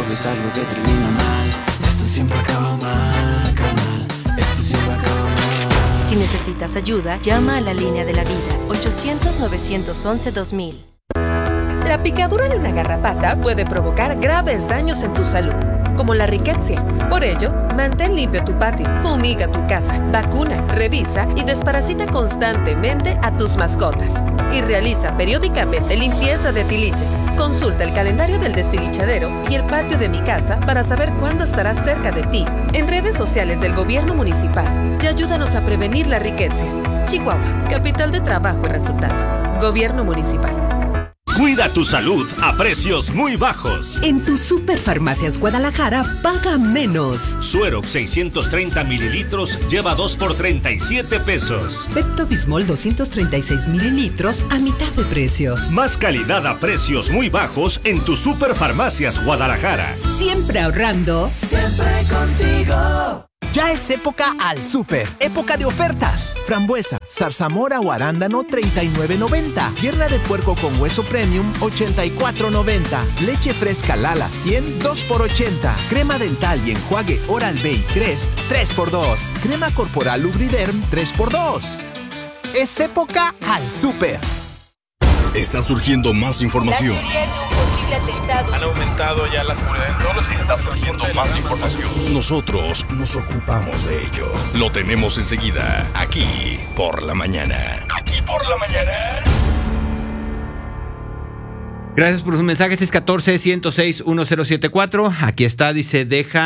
es algo que termina mal. Esto siempre acaba mal, carnal. Esto siempre acaba mal. Si necesitas ayuda, llama a la línea de la vida, 800-911-2000. La picadura de una garrapata puede provocar graves daños en tu salud, como la riqueza. Por ello, mantén limpio tu patio, fumiga tu casa, vacuna, revisa y desparasita constantemente a tus mascotas. Y realiza periódicamente limpieza de tiliches. Consulta el calendario del destilichadero y el patio de mi casa para saber cuándo estará cerca de ti. En redes sociales del gobierno municipal y ayúdanos a prevenir la riqueza. Chihuahua, capital de trabajo y resultados. Gobierno municipal. Cuida tu salud a precios muy bajos. En tu Superfarmacias Guadalajara, paga menos. Suerox 630 mililitros lleva 2 por 37 pesos. Pepto-Bismol 236 mililitros a mitad de precio. Más calidad a precios muy bajos en tu Superfarmacias Guadalajara. Siempre ahorrando. Siempre contigo. Ya es época al súper, época de ofertas. Frambuesa, zarzamora o arándano, $39.90. Pierna de puerco con hueso premium, $84.90. Leche fresca Lala 100, 2 por $80. Crema dental y enjuague Oral-B y Crest, 3 por $2. Crema corporal Lubriderm, 3 por $2. Es época al súper. Está surgiendo más información. Han aumentado ya las seguridad en todos los... Está surgiendo más información. Nosotros nos ocupamos de ello. Lo tenemos enseguida, aquí por la mañana. Aquí por la mañana. Gracias por sus mensajes. 614-106-1074. Aquí está, dice,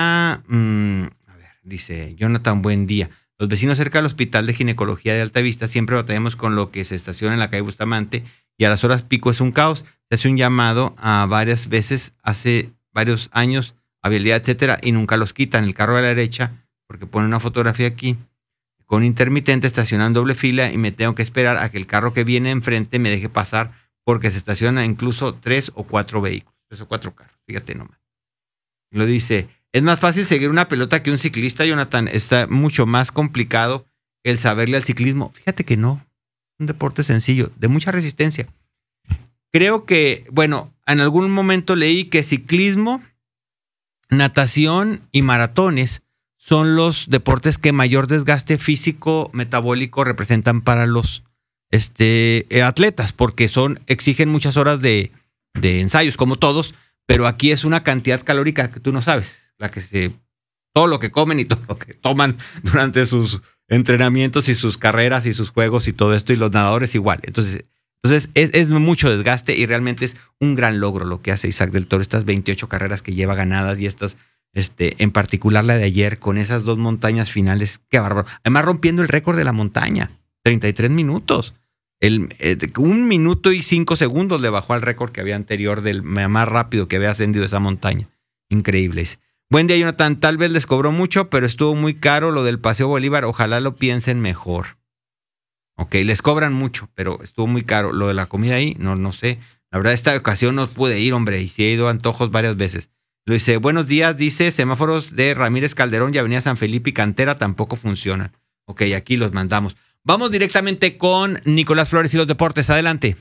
dice Jonathan, buen día. Los vecinos cerca del Hospital de Ginecología de Altavista siempre batallamos con lo que se estaciona en la calle Bustamante y a las horas pico es un caos. Se hace un llamado a varias veces hace varios años a vialidad, etcétera, y nunca los quitan. El carro a la derecha, porque pone una fotografía aquí, con intermitente estaciona en doble fila y me tengo que esperar a que el carro que viene enfrente me deje pasar porque se estaciona incluso 3 o 4 vehículos, 3 o 4 carros. Fíjate nomás. Lo dice, es más fácil seguir una pelota que un ciclista, Jonathan. Está mucho más complicado el saberle al ciclismo. Fíjate que no. Es un deporte sencillo, de mucha resistencia. Creo que, bueno, en algún momento leí que ciclismo, natación y maratones son los deportes que mayor desgaste físico metabólico representan para los atletas, porque exigen muchas horas de ensayos, como todos, pero aquí es una cantidad calórica que tú no sabes, todo lo que comen y todo lo que toman durante sus entrenamientos y sus carreras y sus juegos y todo esto, y los nadadores igual. Entonces es mucho desgaste y realmente es un gran logro lo que hace Isaac del Toro, estas 28 carreras que lleva ganadas y estas, en particular la de ayer, con esas 2 montañas finales, qué bárbaro. Además rompiendo el récord de la montaña, 33 minutos. 1 minuto y 5 segundos le bajó al récord que había anterior del más rápido que había ascendido esa montaña. Increíble. Buen día, Jonathan. Tal vez les cobró mucho, pero estuvo muy caro lo del Paseo Bolívar. Ojalá lo piensen mejor. Ok, les cobran mucho, pero estuvo muy caro. Lo de la comida ahí, no sé. La verdad, esta ocasión no pude ir, hombre, y sí he ido a antojos varias veces. Lo dice, buenos días, dice, semáforos de Ramírez Calderón y Avenida San Felipe y Cantera tampoco funcionan. Ok, aquí los mandamos. Vamos directamente con Nicolás Flores y los deportes. Adelante.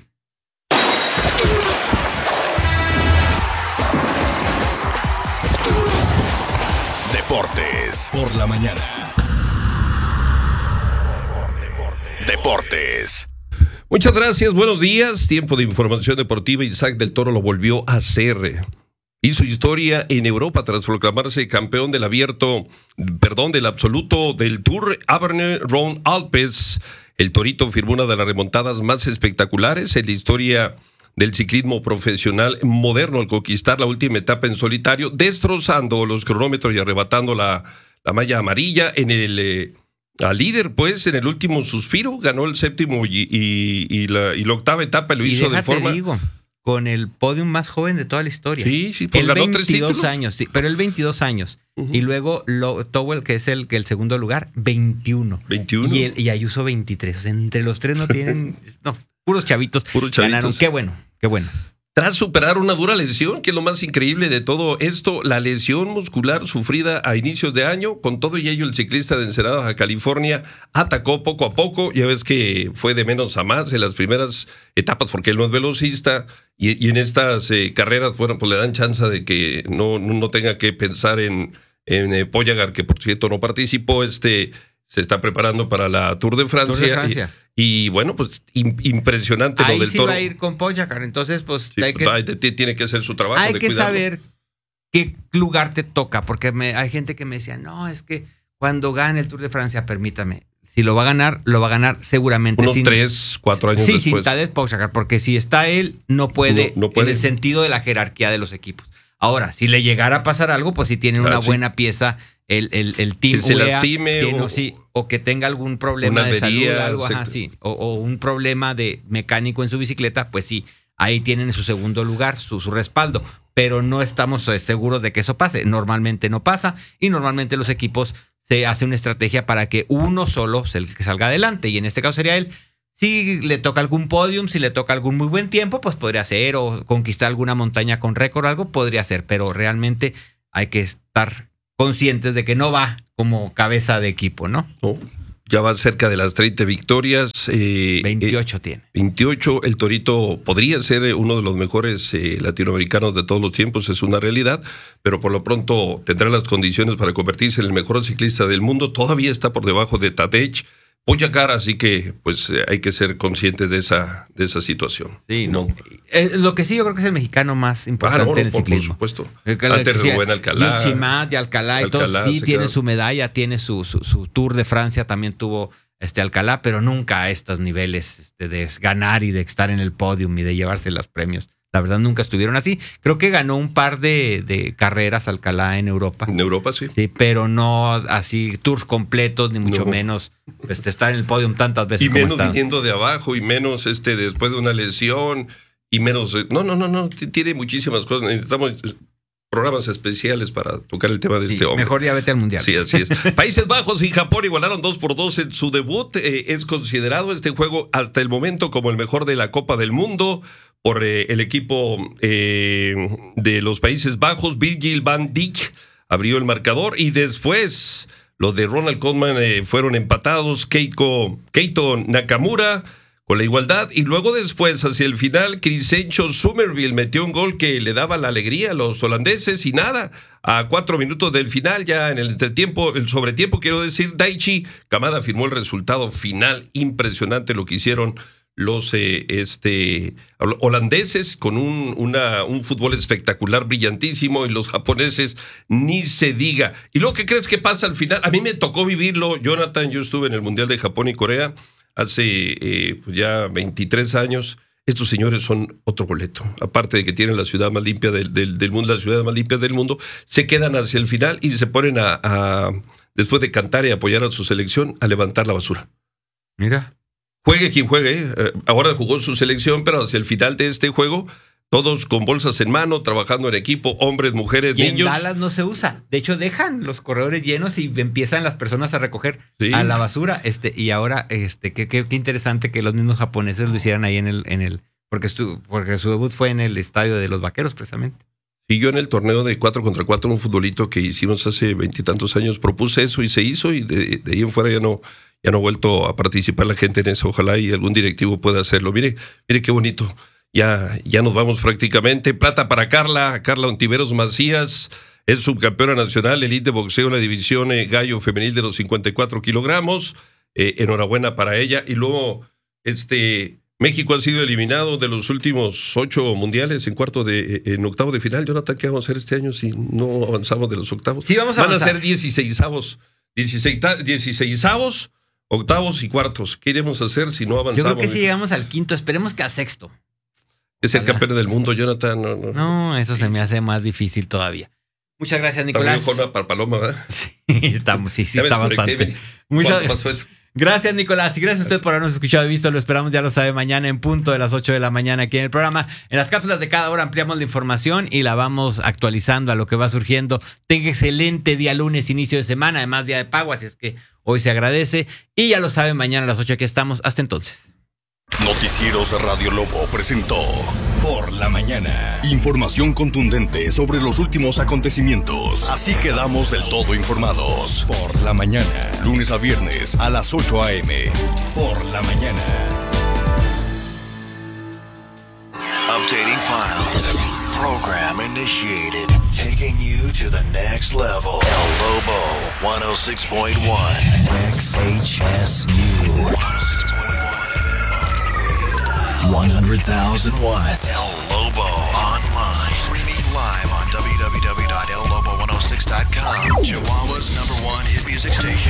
Deportes por la mañana. Deportes. Muchas gracias, buenos días. Tiempo de información deportiva. Isaac del Toro lo volvió a hacer. Hizo historia en Europa tras proclamarse campeón del del absoluto del Tour Auvergne-Rhône-Alpes. El Torito firmó una de las remontadas más espectaculares en la historia del ciclismo profesional moderno al conquistar la última etapa en solitario, destrozando los cronómetros y arrebatando la malla amarilla en el... Al líder, pues, en el último suspiro, ganó el séptimo y la octava etapa lo hizo de forma... Digo, con el podium más joven de toda la historia. Sí, pues ganó 3 títulos. 22 años, sí, pero él 22 años. Uh-huh. Y luego Towell, que es el segundo lugar, 21. Y Ayuso 23. O sea, entre los tres no tienen... no, puros chavitos. Ganaron. Qué bueno. tras superar una dura lesión, que es lo más increíble de todo esto, la lesión muscular sufrida a inicios de año. Con todo y ello, el ciclista de Ensenada, Baja California, atacó poco a poco. Ya ves que fue de menos a más en las primeras etapas, porque él no es velocista, y en estas carreras, bueno, pues le dan chance de que no tenga que pensar en Pogačar, que por cierto no participó, se está preparando para la Tour de Francia. Y bueno, pues impresionante ahí lo del sí Toro. Va a ir con Pogačar, entonces pues sí, tiene que hacer su trabajo. Hay de que cuidarlo. saber qué lugar te toca, porque hay gente que me decía, no, es que cuando gane el Tour de Francia, permítame, si lo va a ganar seguramente. Unos 3-4 años después. Sí, sin Tadej Pogačar, porque si está él, no puede en el sentido de la jerarquía de los equipos. Ahora, si le llegara a pasar algo, pues si tienen una buena pieza, el team que se lastime o que tenga algún problema de salud, algo así, o un problema de mecánico en su bicicleta, pues sí, ahí tienen su segundo lugar, su respaldo, pero no estamos seguros de que eso pase. Normalmente no pasa, y normalmente los equipos se hace una estrategia para que uno solo sea el que salga adelante, y en este caso sería él. Si le toca algún podium, si le toca algún muy buen tiempo, pues podría ser, o conquistar alguna montaña con récord o algo, podría ser, pero realmente hay que estar conscientes de que no va como cabeza de equipo, ¿no? Ya va cerca de las 30 victorias. 28 tiene. 28, el Torito podría ser uno de los mejores latinoamericanos de todos los tiempos, es una realidad, pero por lo pronto tendrá las condiciones para convertirse en el mejor ciclista del mundo. Todavía está por debajo de Tadej Pogačar, así que pues hay que ser conscientes de esa situación. Sí, no. Lo que sí yo creo que es el mexicano más importante en el ciclismo. Por supuesto. Antes Rubén Alcalá. Yuchimás de Alcalá y todos sí tiene su medalla, tiene su Tour de Francia, también tuvo Alcalá, pero nunca a estos niveles de ganar y de estar en el podium y de llevarse los premios. La verdad nunca estuvieron así. Creo que ganó un par de carreras Alcalá en Europa. En Europa, sí. Sí, pero no así tours completos, ni mucho menos estar en el podium tantas veces. Y como menos viniendo de abajo, y menos después de una lesión, y menos... No, tiene muchísimas cosas. Necesitamos programas especiales para tocar el tema de este hombre. Mejor ya vete al Mundial. Sí, así es. Países Bajos y Japón igualaron 2-2 en su debut. Es considerado este juego hasta el momento como el mejor de la Copa del Mundo por el equipo de los Países Bajos. Virgil van Dijk abrió el marcador, y después los de Ronald Koeman fueron empatados. Keito Nakamura con la igualdad, y luego después, hacia el final, Crisencho Summerville metió un gol que le daba la alegría a los holandeses, y nada, a 4 minutos del final, ya en el entretiempo, el sobretiempo, quiero decir, Daichi Kamada firmó el resultado final. Impresionante lo que hicieron los holandeses, con un fútbol espectacular, brillantísimo, y los japoneses ni se diga. ¿Y lo que crees que pasa al final? A mí me tocó vivirlo, Jonathan. Yo estuve en el Mundial de Japón y Corea hace ya 23 años. Estos señores son otro boleto. Aparte de que tienen la ciudad más limpia del mundo, la ciudad más limpia del mundo, se quedan hacia el final y se ponen después de cantar y apoyar a su selección, a levantar la basura. Mira. Juegue quien juegue. Ahora jugó su selección, pero hacia el final de este juego, todos con bolsas en mano, trabajando en equipo, hombres, mujeres, y niños. En Dallas no se usa. De hecho, dejan los corredores llenos y empiezan las personas a recoger a la basura. Y ahora, qué interesante que los mismos japoneses lo hicieran ahí en el porque su debut fue en el estadio de los Vaqueros, precisamente. Y yo en el torneo de 4 contra 4, un futbolito que hicimos hace 20 y tantos años, propuse eso y se hizo, y de ahí en fuera ya no ha vuelto a participar la gente en eso. Ojalá y algún directivo pueda hacerlo. Mire qué bonito. Ya nos vamos prácticamente. Plata para Carla Ontiveros Macías, es subcampeona nacional, elite de boxeo en la división gallo femenil de los 54 kilogramos. Enhorabuena para ella. Y luego, México ha sido eliminado de los últimos 8 mundiales en octavo de final. Jonathan, ¿qué vamos a hacer este año si no avanzamos de los octavos? Sí, vamos a avanzar. Van a ser 16avos, octavos y cuartos. ¿Qué iremos a hacer si no avanzamos? Yo creo que si llegamos al quinto, esperemos que a sexto. Es el campeón del mundo, Jonathan. No, eso se me hace más difícil todavía. Muchas gracias, Nicolás. También con una paloma, ¿verdad? Sí, está bastante. ¿Cuándo pasó eso? Gracias, Nicolás, y gracias a usted por habernos escuchado y visto. Lo esperamos, ya lo sabe, mañana en punto de las 8 de la mañana aquí en el programa. En las cápsulas de cada hora ampliamos la información y la vamos actualizando a lo que va surgiendo. Tenga excelente día lunes, inicio de semana, además día de pago, así es que hoy se agradece. Y ya lo sabe, mañana a las 8 aquí estamos. Hasta entonces. Noticieros Radio Lobo presentó Por la Mañana. Información contundente sobre los últimos acontecimientos. Así quedamos del todo informados. Por la Mañana. Lunes a viernes a las 8 a.m. Por la Mañana. Updating files. Program initiated. Taking you to the next level. El Lobo 106.1. XHSU 100,000 watts. El Lobo online. Streaming live on www.ellobo106.com. Chihuahua's #1 hit music station.